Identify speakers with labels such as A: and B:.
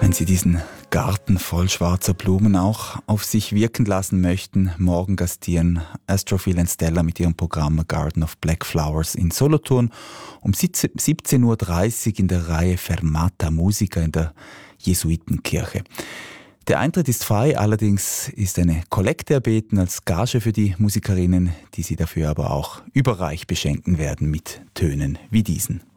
A: Wenn Sie diesen Garten voll schwarzer Blumen auch auf sich wirken lassen möchten, morgen gastieren Astrophil und Stella mit ihrem Programm A Garden of Black Flowers in Solothurn um 17:30 Uhr in der Reihe Fermata Musica in der Jesuitenkirche. Der Eintritt ist frei, allerdings ist eine Kollekte erbeten als Gage für die Musikerinnen, die sie dafür aber auch überreich beschenken werden mit Tönen wie diesen.